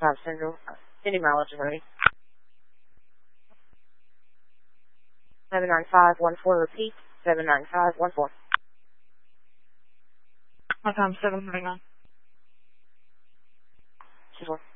Central. Cindy mileage is ready. 79514, repeat. 79514. My time's 7:39. Sure.